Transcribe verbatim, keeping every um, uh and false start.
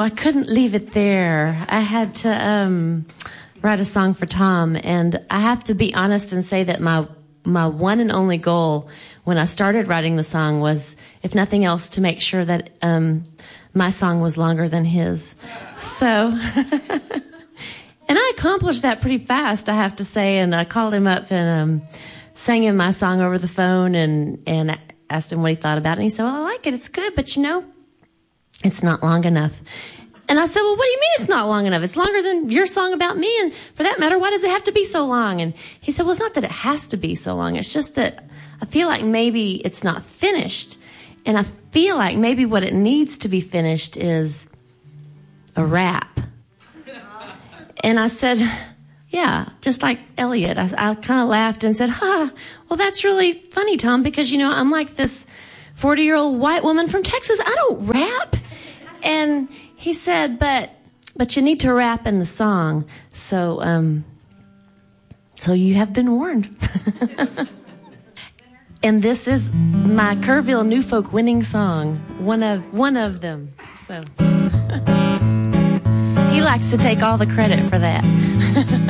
I couldn't leave it there. I had to um, write a song for Tom, and I have to be honest and say that my my one and only goal when I started writing the song was, if nothing else, to make sure that um, my song was longer than his. So, and I accomplished that pretty fast, I have to say. And I called him up and um, sang him my song over the phone, and and asked him what he thought about it. And he said, "Well, I like it. It's good, but you know, it's not long enough." And I said, "Well, what do you mean it's not long enough? It's longer than your song about me. And for that matter, why does it have to be so long?" And he said, "Well, it's not that it has to be so long. It's just that I feel like maybe it's not finished. And I feel like maybe what it needs to be finished is a rap." And I said, "Yeah, just like Elliot." I, I kind of laughed and said, "Huh, well, that's really funny, Tom, because, you know, I'm like this forty-year-old white woman from Texas. I don't rap." And he said, but but you need to rap in the song. So um, so you have been warned. And this is my Kerrville New Folk winning song, one of one of them. So he likes to take all the credit for that.